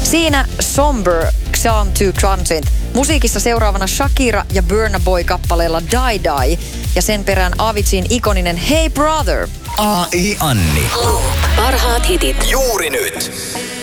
Siinä Somber, Psalm to Transient. Musiikissa seuraavana Shakira ja Burna Boy kappaleella Die Die. Ja sen perään Aviciin ikoninen Hey Brother. AI Anni. Parhaat hitit. Juuri nyt.